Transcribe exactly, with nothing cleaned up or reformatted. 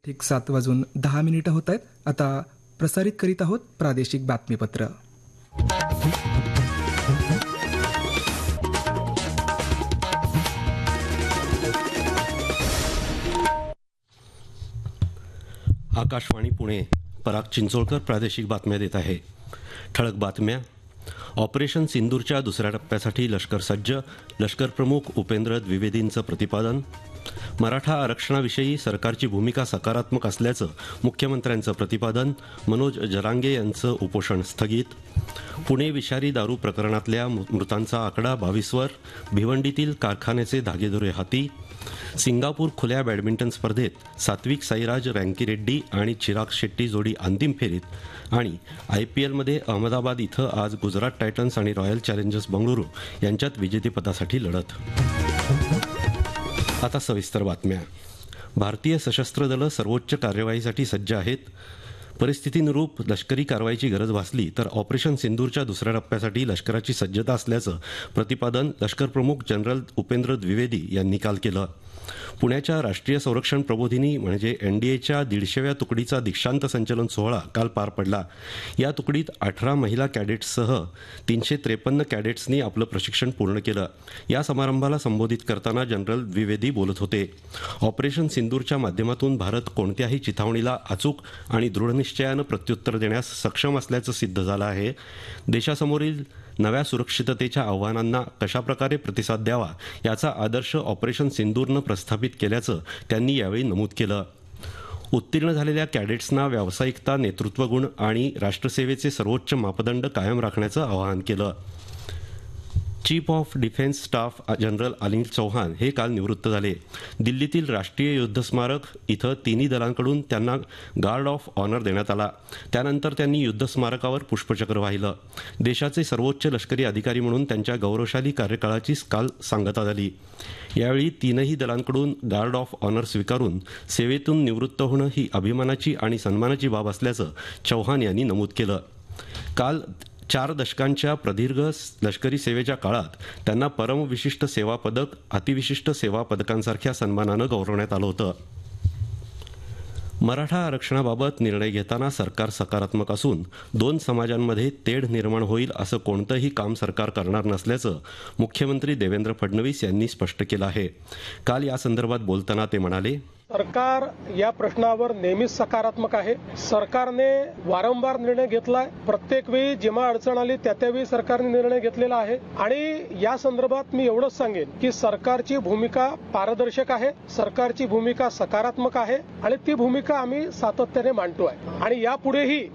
ठीक सात वाजून दहा मिनिटं होत आहेत. आता प्रसारित करीत आहोत प्रादेशिक बातमीपत्र. आकाशवाणी पुणे. पराग चिंचोळकर प्रादेशिक बातम्या देत आहे. ठळक बातम्या. ऑपरेशन सिंदूरच्या दुसऱ्या टप्प्यासाठी लष्कर सज्ज, लष्कर प्रमुख उपेंद्र द्विवेदींचं प्रतिपादन. मराठा आरक्षणाविषयी सरकारची भूमिका सकारात्मक असल्याचं मुख्यमंत्र्यांचं प्रतिपादन. मनोज जरांगे यांचं उपोषण स्थगित. पुणे विषारी दारू प्रकरणातल्या मृतांचा आकडा बावीसवर. भिवंडीतील कारखान्याचे धागेदोरे हाती. सिंगापूर खुल्या बॅडमिंटन स्पर्धेत सात्विक साईराज रँकीरेड्डी आणि चिराग शेट्टी जोडी अंतिम फेरीत. आणि आय पी एलमध्ये अहमदाबाद इथं आज गुजरात टायटन्स आणि रॉयल चॅलेंजर्स बंगळुरू यांच्यात विजेतेपदासाठी लढत. आता सविस्तर बातम्या. भारतीय सशस्त्र दलं सर्वोच्च कार्यवाहीसाठी सज्ज आहेत. परिस्थितीनुरूप लष्करी कारवाईची गरज भासली तर ऑपरेशन सिंदूरच्या दुसऱ्या टप्प्यासाठी लष्कराची सज्जता असल्याचं प्रतिपादन लष्कर प्रमुख जनरल उपेंद्र द्विवेदी यांनी काल केलं. पुण्याच्या राष्ट्रीय संरक्षण प्रबोधिनी म्हणजे एनडीएच्या दीडशेव्या तुकडीचा दीक्षांत संचलन सोहळा काल पार पडला. या तुकडीत अठरा महिला कॅडेट्ससह तीनशे त्रेपन्न कॅडेट्सनी आपलं प्रशिक्षण पूर्ण केलं. या समारंभाला संबोधित करताना जनरल द्विवेदी बोलत होते. ऑपरेशन सिंदूरच्या माध्यमातून भारत कोणत्याही चिथावणीला अचूक आणि दृढनिश्चयानं प्रत्युत्तर देण्यास सक्षम असल्याचं सिद्ध झालं आहे. देशासमोरील नव्या सुरक्षिततेच्या आव्हानांना कशाप्रकारे प्रतिसाद द्यावा याचा आदर्श ऑपरेशन सिंदूरनं प्रस्थापित केल्याचं त्यांनी यावेळी नमूद केलं. उत्तीर्ण झालेल्या कॅडेट्सना व्यावसायिकता, नेतृत्वगुण आणि राष्ट्रसेवेचे सर्वोच्च मापदंड कायम राखण्याचं आवाहन केलं. Chief of defence staff general Anil Chauhan हे काल निवृत्त झाले. दिल्लीतील राष्ट्रीय युद्ध स्मारक इथं तिन्ही दलांकडून त्यांना गार्ड ऑफ ऑनर देण्यात आला. त्यानंतर त्यांनी युद्ध स्मारकावर पुष्पचक्र वाहिलं. देशाचे सर्वोच्च लष्करी अधिकारी म्हणून त्यांच्या गौरवशाली कार्यकाळाची काल सांगता झाली. यावेळी तीनही दलांकडून गार्ड ऑफ ऑनर स्वीकारून सेवेतून निवृत्त होणं ही अभिमानाची आणि सन्मानाची बाब असल्याचं चौहान यांनी नमूद केलं. काल चार दशकांच्या प्रदीर्घ लष्करी सेवेच्या काळात त्यांना परमविशिष्ट सेवा पदक, अतिविशिष्ट सेवा पदकांसारख्या सन्मानानं गौरवण्यात आलं होतं. मराठा आरक्षणाबाबत निर्णय घेताना सरकार सकारात्मक असून दोन समाजांमध्ये तेढ निर्माण होईल असं कोणतंही काम सरकार करणार नसल्याचं मुख्यमंत्री देवेंद्र फडणवीस यांनी स्पष्ट केलं आहे. काल या संदर्भात बोलताना ते म्हणाले, सरकार या प्रश्नावर नेहमीच सकारात्मक आहे. सरकारने वारंवार निर्णय घेतलाय. प्रत्येक वेळी जेव्हा अडचण आली त्या त्यावेळी सरकारने निर्णय घेतलेला आहे. आणि या संदर्भात मी एवढंच सांगेन की सरकारची भूमिका पारदर्शक आहे, सरकारची भूमिका सकारात्मक आहे आणि ती भूमिका आम्ही सातत्याने मांडतो आहे. आणि यापुढेही